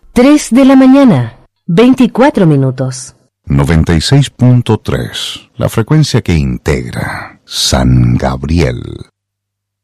3 de la mañana, 24 minutos. 96.3, la frecuencia que integra San Gabriel.